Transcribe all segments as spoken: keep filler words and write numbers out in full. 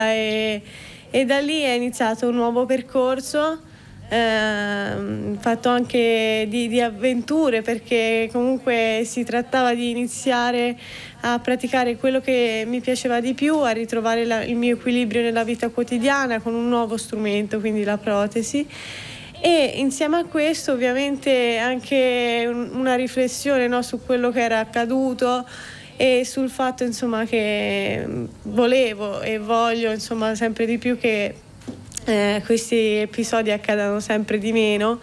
e, e da lì è iniziato un nuovo percorso, eh, fatto anche di, di avventure, perché comunque si trattava di iniziare a praticare quello che mi piaceva di più, a ritrovare la, il mio equilibrio nella vita quotidiana con un nuovo strumento, quindi la protesi. E insieme a questo ovviamente anche un, una riflessione, no, su quello che era accaduto e sul fatto, insomma, che volevo e voglio, insomma, sempre di più che eh, questi episodi accadano sempre di meno,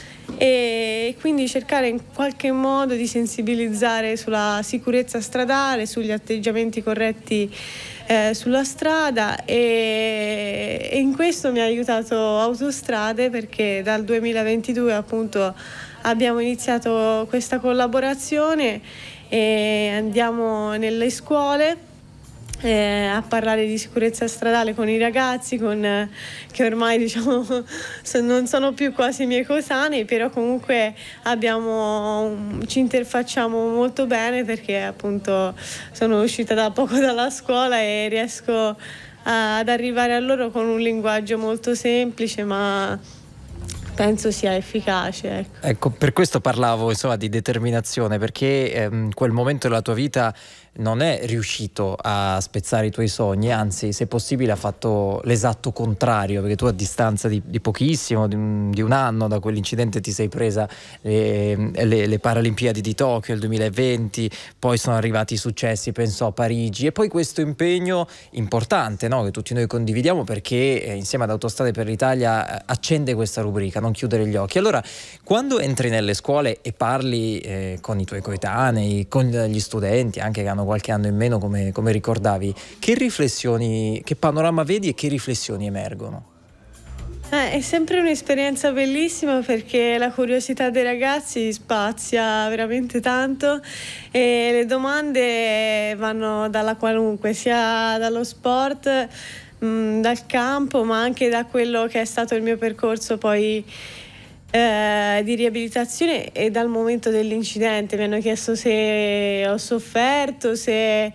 e quindi cercare in qualche modo di sensibilizzare sulla sicurezza stradale, sugli atteggiamenti corretti eh, sulla strada, e, e in questo mi ha aiutato Autostrade, perché dal duemilaventidue appunto abbiamo iniziato questa collaborazione e andiamo nelle scuole eh, a parlare di sicurezza stradale con i ragazzi, con, eh, che ormai diciamo so, non sono più quasi miei coetanei, però comunque abbiamo, ci interfacciamo molto bene, perché appunto sono uscita da poco dalla scuola e riesco a, ad arrivare a loro con un linguaggio molto semplice, ma penso sia efficace, ecco. Ecco, per questo parlavo, insomma, di determinazione, perché ehm, quel momento della tua vita non è riuscito a spezzare i tuoi sogni, anzi, se possibile ha fatto l'esatto contrario, perché tu a distanza di, di pochissimo, di un, di un anno da quell'incidente, ti sei presa le, le, le Paralimpiadi di Tokyo, il duemilaventi, poi sono arrivati i successi, penso a Parigi, e poi questo impegno importante, no, che tutti noi condividiamo, perché eh, insieme ad Autostrade per l'Italia eh, accende questa rubrica, non chiudere gli occhi. Allora, quando entri nelle scuole e parli eh, con i tuoi coetanei, con gli studenti, anche che hanno qualche anno in meno, come, come ricordavi, che riflessioni, che panorama vedi e che riflessioni emergono? Eh, è sempre un'esperienza bellissima, perché la curiosità dei ragazzi spazia veramente tanto e le domande vanno dalla qualunque, sia dallo sport, mh, dal campo, ma anche da quello che è stato il mio percorso poi eh, di riabilitazione, e dal momento dell'incidente. Mi hanno chiesto se ho sofferto, se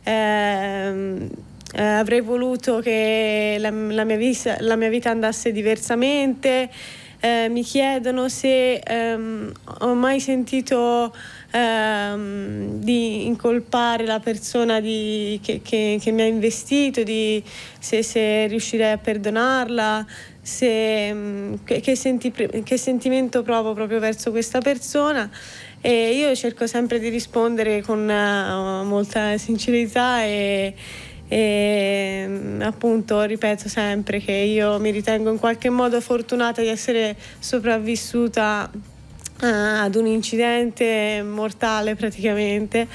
ehm, eh, avrei voluto che la, la, mia vita, la mia vita andasse diversamente, eh, mi chiedono se ehm, ho mai sentito ehm, di incolpare la persona di, che, che, che mi ha investito, di, se, se riuscirei a perdonarla, se, che, che, senti, che sentimento provo proprio verso questa persona. E io cerco sempre di rispondere con uh, molta sincerità e, e appunto ripeto sempre che io mi ritengo in qualche modo fortunata di essere sopravvissuta uh, ad un incidente mortale praticamente,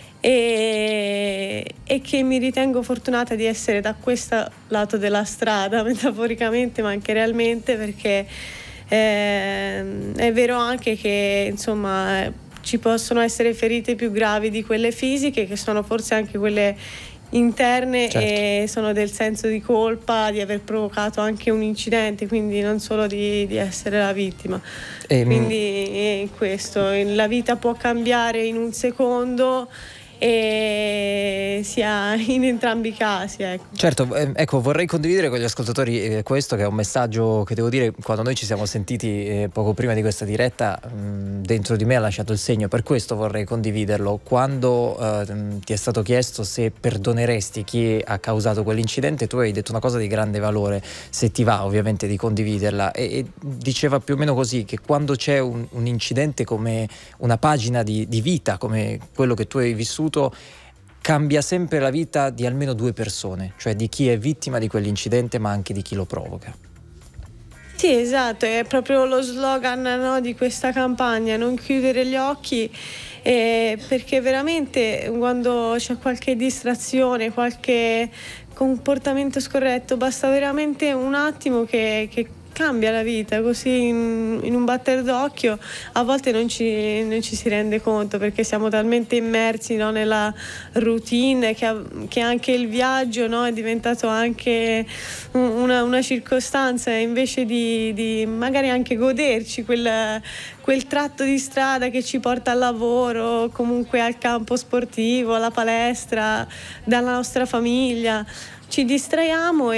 e, e che mi ritengo fortunata di essere da questo lato della strada, metaforicamente ma anche realmente, perché eh, è vero anche che insomma ci possono essere ferite più gravi di quelle fisiche, che sono forse anche quelle interne, certo. E sono del senso di colpa di aver provocato anche un incidente, quindi non solo di, di essere la vittima. E quindi è questo, la vita può cambiare in un secondo, e sia in entrambi i casi, ecco. Certo, eh, ecco, vorrei condividere con gli ascoltatori eh, questo, che è un messaggio che devo dire, quando noi ci siamo sentiti eh, poco prima di questa diretta, mh, dentro di me ha lasciato il segno, per questo vorrei condividerlo. Quando eh, ti è stato chiesto se perdoneresti chi ha causato quell'incidente, tu hai detto una cosa di grande valore, se ti va ovviamente di condividerla, e, e diceva più o meno così, che quando c'è un, un incidente come una pagina di, di vita, come quello che tu hai vissuto, cambia sempre la vita di almeno due persone, cioè di chi è vittima di quell'incidente ma anche di chi lo provoca. Sì, esatto, è proprio lo slogan, no, di questa campagna, non chiudere gli occhi, eh, perché veramente quando c'è qualche distrazione, qualche comportamento scorretto, basta veramente un attimo che, che cambia la vita, così in, in un batter d'occhio. A volte non ci, non ci si rende conto, perché siamo talmente immersi, no, nella routine, che, che anche il viaggio, no, è diventato anche una, una circostanza, invece di, di magari anche goderci quel, quel tratto di strada che ci porta al lavoro, comunque al campo sportivo, alla palestra, dalla nostra famiglia. Ci distraiamo